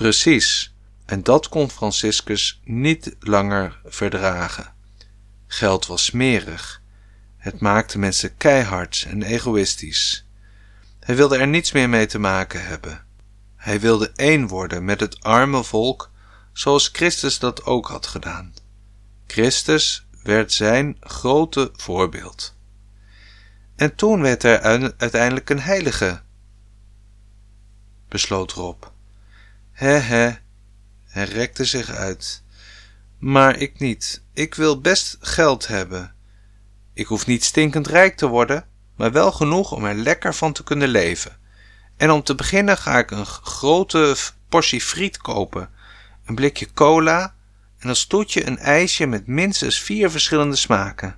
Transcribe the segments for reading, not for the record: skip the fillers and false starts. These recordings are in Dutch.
Precies, en dat kon Franciscus niet langer verdragen. Geld was smerig. Het maakte mensen keihard en egoïstisch. Hij wilde er niets meer mee te maken hebben. Hij wilde één worden met het arme volk, zoals Christus dat ook had gedaan. Christus werd zijn grote voorbeeld. En toen werd er uiteindelijk een heilige, besloot Rob. Hij rekte zich uit. Maar ik niet. Ik wil best geld hebben. Ik hoef niet stinkend rijk te worden, maar wel genoeg om er lekker van te kunnen leven. En om te beginnen ga ik een grote portie friet kopen, een blikje cola en als toetje een ijsje met minstens 4 verschillende smaken.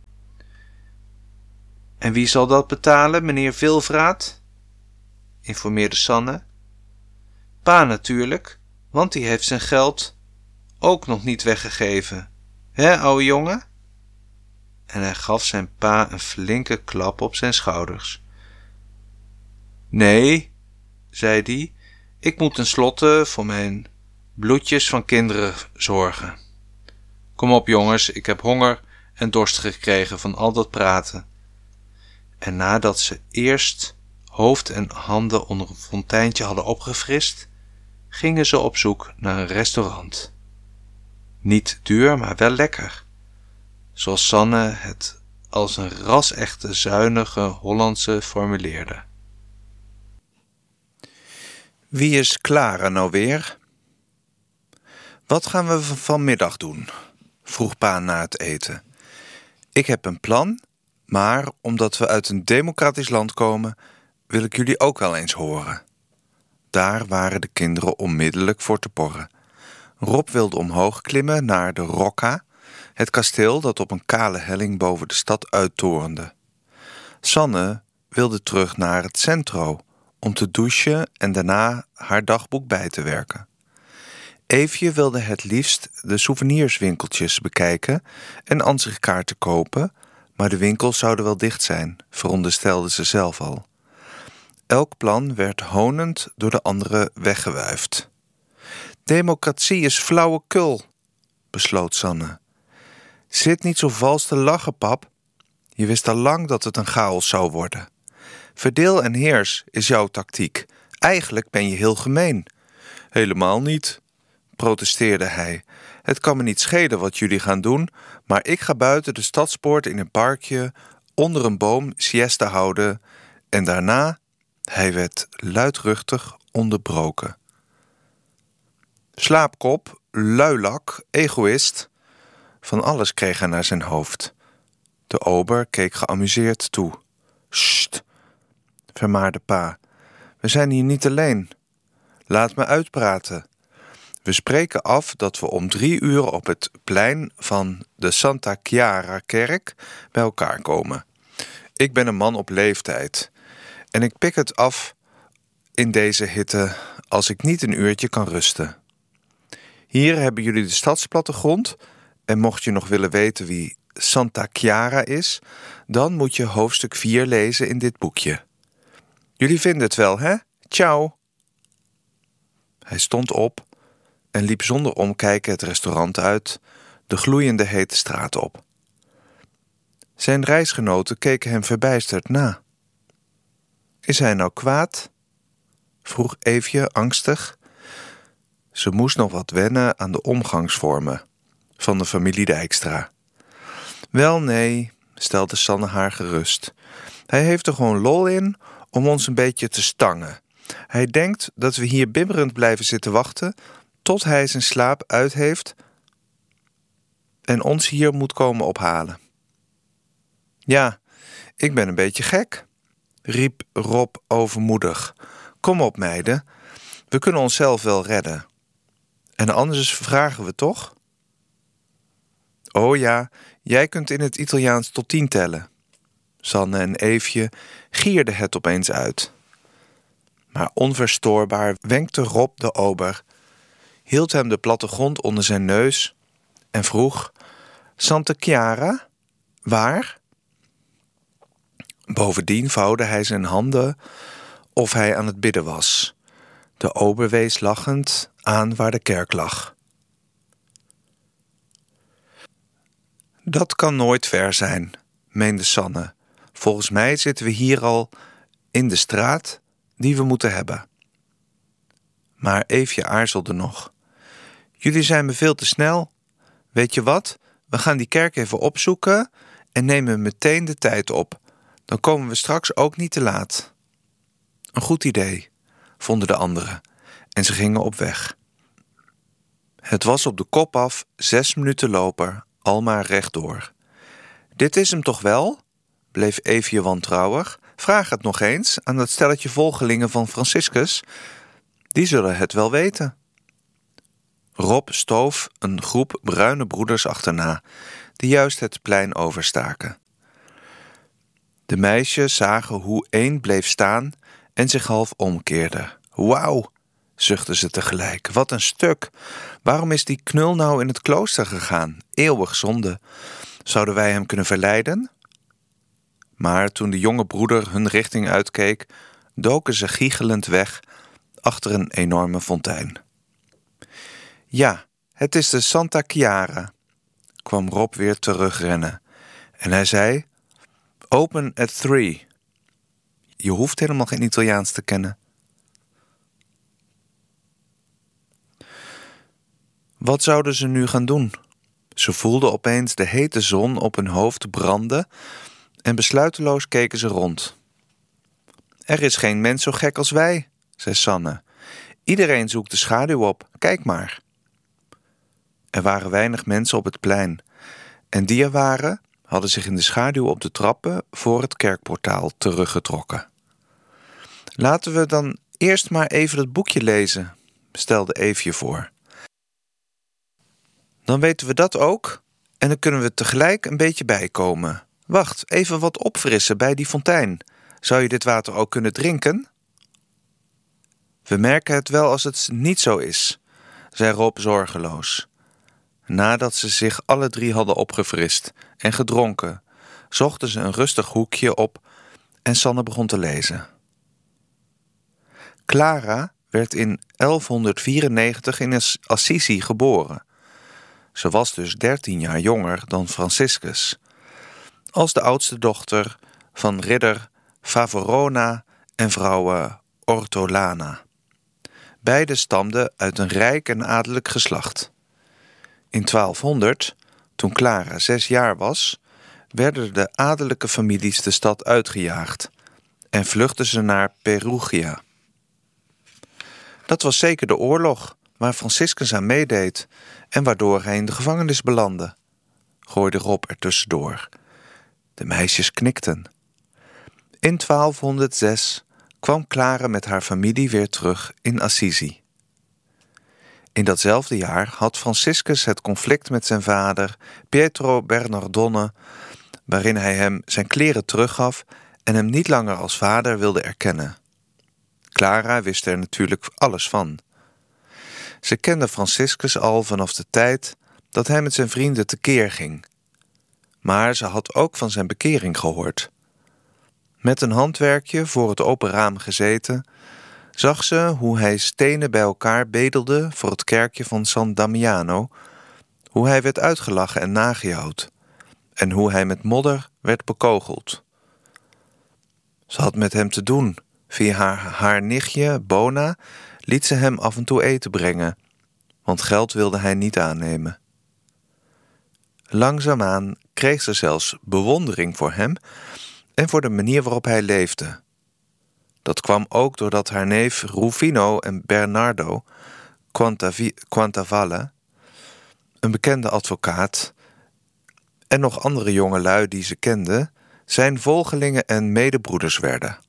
En wie zal dat betalen, meneer Vilvraat? Informeerde Sanne. Pa natuurlijk, want die heeft zijn geld ook nog niet weggegeven. Hè, ouwe jongen? En hij gaf zijn pa een flinke klap op zijn schouders. Nee, zei die, ik moet tenslotte voor mijn bloedjes van kinderen zorgen. Kom op jongens, ik heb honger en dorst gekregen van al dat praten. En nadat ze eerst hoofd en handen onder een fonteintje hadden opgefrist, gingen ze op zoek naar een restaurant. Niet duur, maar wel lekker. Zoals Sanne het als een ras-echte zuinige Hollandse formuleerde. Wie is Clara nou weer? Wat gaan we vanmiddag doen? Vroeg pa na het eten. Ik heb een plan, maar omdat we uit een democratisch land komen, wil ik jullie ook wel eens horen. Daar waren de kinderen onmiddellijk voor te porren. Rob wilde omhoog klimmen naar de Rocca, het kasteel dat op een kale helling boven de stad uittorende. Sanne wilde terug naar het centro om te douchen en daarna haar dagboek bij te werken. Eefje wilde het liefst de souvenirswinkeltjes bekijken en ansichtkaarten kopen, maar de winkels zouden wel dicht zijn, veronderstelde ze zelf al. Elk plan werd honend door de andere weggewuifd. Democratie is flauwekul, besloot Sanne. Zit niet zo vals te lachen, pap. Je wist al lang dat het een chaos zou worden. Verdeel en heers is jouw tactiek. Eigenlijk ben je heel gemeen. Helemaal niet, protesteerde hij. Het kan me niet schelen wat jullie gaan doen, maar ik ga buiten de stadspoort in een parkje onder een boom siesta houden en daarna, hij werd luidruchtig onderbroken. Slaapkop, luilak, egoïst. Van alles kreeg hij naar zijn hoofd. De ober keek geamuseerd toe. Sst, vermaarde pa. We zijn hier niet alleen. Laat me uitpraten. We spreken af dat we om 3 uur op het plein van de Santa Chiara-kerk bij elkaar komen. Ik ben een man op leeftijd. En ik pik het af in deze hitte als ik niet een uurtje kan rusten. Hier hebben jullie de stadsplattegrond. En mocht je nog willen weten wie Santa Chiara is, dan moet je hoofdstuk 4 lezen in dit boekje. Jullie vinden het wel, hè? Ciao! Hij stond op en liep zonder omkijken het restaurant uit, de gloeiende hete straat op. Zijn reisgenoten keken hem verbijsterd na. Is hij nou kwaad? Vroeg Eefje angstig. Ze moest nog wat wennen aan de omgangsvormen van de familie Dijkstra. Wel nee, stelde Sanne haar gerust. Hij heeft er gewoon lol in om ons een beetje te stangen. Hij denkt dat we hier bibberend blijven zitten wachten tot hij zijn slaap uit heeft en ons hier moet komen ophalen. Ja, ik ben een beetje gek, riep Rob overmoedig. Kom op, meiden, we kunnen onszelf wel redden. En anders vragen we toch? Oh ja, jij kunt in het Italiaans tot 10 tellen. Sanne en Eefje gierden het opeens uit. Maar onverstoorbaar wenkte Rob de ober, hield hem de plattegrond onder zijn neus en vroeg: Santa Chiara? Waar? Bovendien vouwde hij zijn handen of hij aan het bidden was. De ober wees lachend aan waar de kerk lag. Dat kan nooit ver zijn, meende Sanne. Volgens mij zitten we hier al in de straat die we moeten hebben. Maar Eefje aarzelde nog. Jullie zijn me veel te snel. Weet je wat? We gaan die kerk even opzoeken en nemen meteen de tijd op. Dan komen we straks ook niet te laat. Een goed idee, vonden de anderen, en ze gingen op weg. Het was op de kop af 6 minuten lopen, al maar rechtdoor. Dit is hem toch wel? Bleef Eefje wantrouwig. Vraag het nog eens aan dat stelletje volgelingen van Franciscus. Die zullen het wel weten. Rob stoof een groep bruine broeders achterna, die juist het plein overstaken. De meisjes zagen hoe één bleef staan en zich half omkeerde. Wauw, zuchtten ze tegelijk. Wat een stuk. Waarom is die knul nou in het klooster gegaan? Eeuwig zonde. Zouden wij hem kunnen verleiden? Maar toen de jonge broeder hun richting uitkeek, doken ze giechelend weg achter een enorme fontein. Ja, het is de Santa Chiara, kwam Rob weer terugrennen. En hij zei, open at 3. Je hoeft helemaal geen Italiaans te kennen. Wat zouden ze nu gaan doen? Ze voelden opeens de hete zon op hun hoofd branden en besluiteloos keken ze rond. Er is geen mens zo gek als wij, zei Sanne. Iedereen zoekt de schaduw op, kijk maar. Er waren weinig mensen op het plein en die er waren, hadden zich in de schaduw op de trappen voor het kerkportaal teruggetrokken. Laten we dan eerst maar even het boekje lezen, stelde Eefje voor. Dan weten we dat ook en dan kunnen we tegelijk een beetje bijkomen. Wacht, even wat opfrissen bij die fontein. Zou je dit water ook kunnen drinken? We merken het wel als het niet zo is, zei Rob zorgeloos. Nadat ze zich alle 3 hadden opgefrist en gedronken, zochten ze een rustig hoekje op en Sanne begon te lezen. Clara werd in 1194 in Assisi geboren. Ze was dus 13 jaar jonger dan Franciscus, als de oudste dochter van ridder Favorona en vrouw Ortolana. Beide stamden uit een rijk en adellijk geslacht. In 1200, toen Clara 6 jaar was, werden de adellijke families de stad uitgejaagd en vluchtten ze naar Perugia. Dat was zeker de oorlog waar Franciscus aan meedeed en waardoor hij in de gevangenis belandde, gooide Rob er tussendoor. De meisjes knikten. In 1206 kwam Clara met haar familie weer terug in Assisi. In datzelfde jaar had Franciscus het conflict met zijn vader, Pietro Bernardone, waarin hij hem zijn kleren teruggaf en hem niet langer als vader wilde erkennen. Clara wist er natuurlijk alles van. Ze kende Franciscus al vanaf de tijd dat hij met zijn vrienden tekeer ging. Maar ze had ook van zijn bekering gehoord. Met een handwerkje voor het open raam gezeten, zag ze hoe hij stenen bij elkaar bedelde voor het kerkje van San Damiano, hoe hij werd uitgelachen en nagejouwd, en hoe hij met modder werd bekogeld. Ze had met hem te doen. Via haar nichtje, Bona, liet ze hem af en toe eten brengen, want geld wilde hij niet aannemen. Langzaamaan kreeg ze zelfs bewondering voor hem en voor de manier waarop hij leefde. Dat kwam ook doordat haar neef Rufino en Bernardo Quantavalle, een bekende advocaat, en nog andere jongelui die ze kende, zijn volgelingen en medebroeders werden.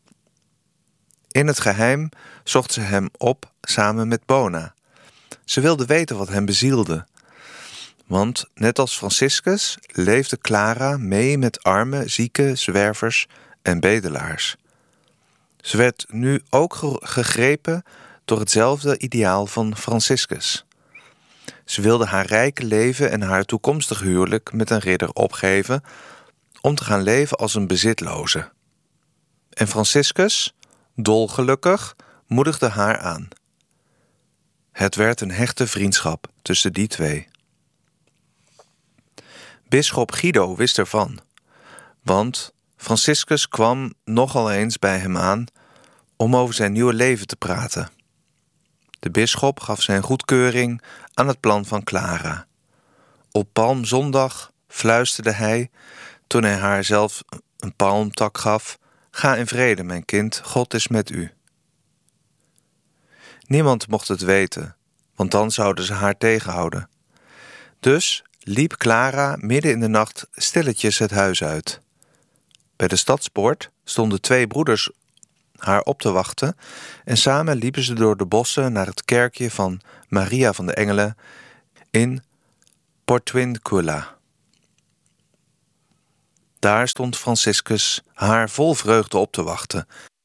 In het geheim zocht ze hem op samen met Bona. Ze wilde weten wat hem bezielde. Want net als Franciscus leefde Clara mee met armen, zieken, zwervers en bedelaars. Ze werd nu ook gegrepen door hetzelfde ideaal van Franciscus. Ze wilde haar rijke leven en haar toekomstig huwelijk met een ridder opgeven om te gaan leven als een bezitloze. En Franciscus, dolgelukkig, moedigde haar aan. Het werd een hechte vriendschap tussen die twee. Bisschop Guido wist ervan, want Franciscus kwam nogal eens bij hem aan om over zijn nieuwe leven te praten. De bisschop gaf zijn goedkeuring aan het plan van Clara. Op Palmzondag fluisterde hij, toen hij haar zelf een palmtak gaf: "Ga in vrede, mijn kind, God is met u." Niemand mocht het weten, want dan zouden ze haar tegenhouden. Dus liep Clara midden in de nacht stilletjes het huis uit. Bij de stadspoort stonden 2 broeders haar op te wachten en samen liepen ze door de bossen naar het kerkje van Maria van de Engelen in Portwincula. Daar stond Franciscus haar vol vreugde op te wachten